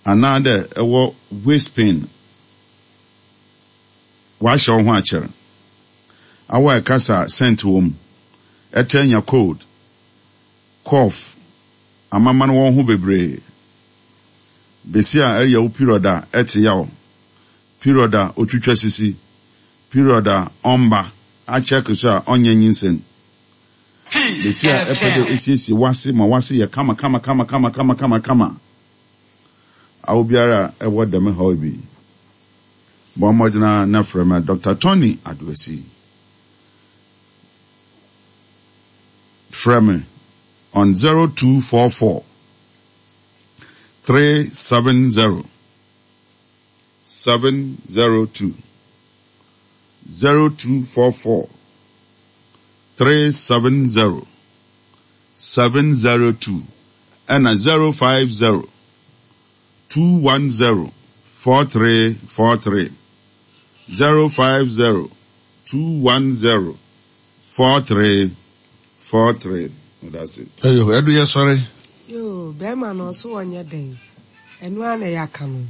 another waist pain. Wash your watcher. Our casa sent home. Etenya cold. Cough. Amaman won who be brave. Besia area period etiao. Period otwitwa sisi. Period omba. A check so onye nyinsen. Besia epede esi wasi ya kama. Aubiara ewo dem hobi. Bon modina na frema Dr. Tony Aduesi. Frame on 0244 370 702 0244 370 702 and 050 210 4343 050 210 4343. That's it. Hey, where do you sorry? Yo, Bema no so on your day. And one a yakano.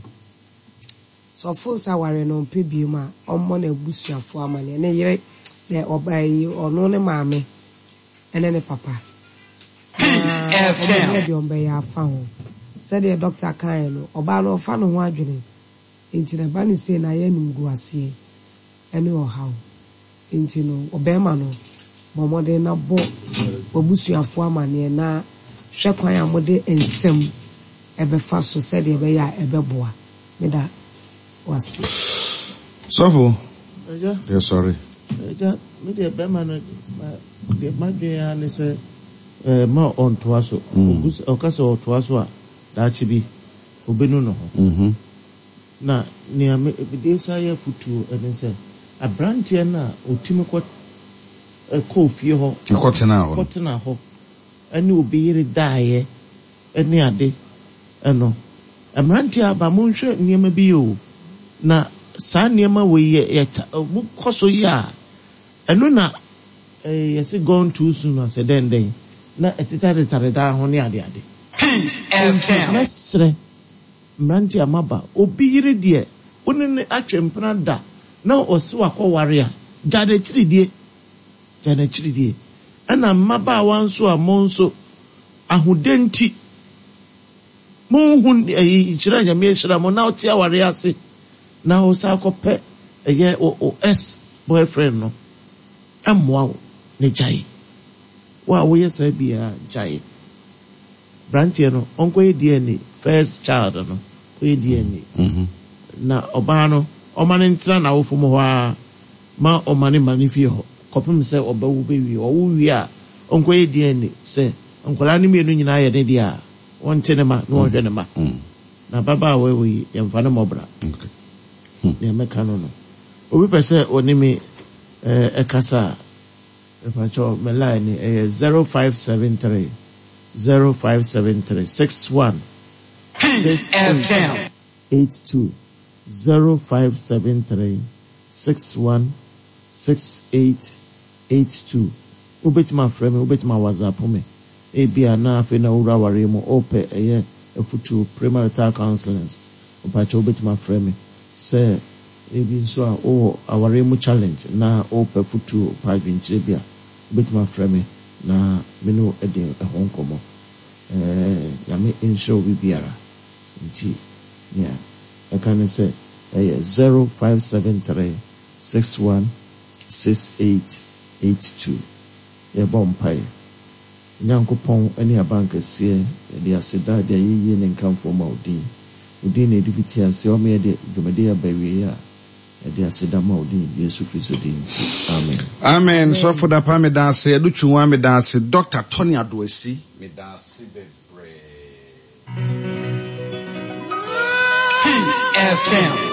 So fools are wearing on Pibima, on money bush of woman, and a year they obey you or no mammy, and then a papa. Peace FM. Obey our found. Said the doctor Kaino, Obano fan of wagging. Into the bunny saying I am guasie. And know how. Into no, Obemano. Momode na bo obusuafo amane na hwekwan amode ensem ebefa so said ebe ya ebeboa meda wasi Sofo Eja yeah sorry Eja me de be ma no de madwe ya ne se ma on to aso obus okase o to aso a da chibi obenu no ho na ni ame de sa ya futu ene se abrantie na otimi ko coffee ho kotena ho ani obi yire daaye ani ade eno amranti aba mo nhwe niema bi o na sa niema we ye mu koso ya eno na yesi gone too soon as den na etitare da ho ne ade Peace FM. mesre amranti amaba obi yire de woni atwempena da na oso akọware a jade tiridie yana chiridi ana maba wanso a monso ahudenti monhun chira nyame chira mo na otia ware ase na o sa kope eye o s boyfriend no amwa ne jai wa wo yesa bia jai brantie no onko e DNA first child no ko e DNA na oba no o mane ntra na wo fumo ho a ma o mane manifie ho kopim se obawu bewi owu wi a onko e DNA se onkola ni mienu nyina ye ne dia wonte ne ma no wonhwe ne ma na baba we yemfa ne mobra ne meka no obi pese onimi ekasa epacho me line 0573 61 Peace FM 82 0573 61 6882 ubetima frame ubetima WhatsApp me ebia na afi na ura ware mo ope eye efutu premarital counselors upacho ubetima frame say ebi nso a o aware mo challenge na ope futu page nchebia ubetima frame na menu ede ehonkomo yame insho bibiara nti yeah I can say 0573 61 6882 ye bompai nyankopon ani abanka sie de aseda de yiye ne nkamfo ma odin na edibiti ase o me de dwumade ya bawie ya de aseda ma odin Yesu Kristo din amen so for da pa me da ase edutwuwa me da ase Dr. Tony Aduesi me da ase Peace FM.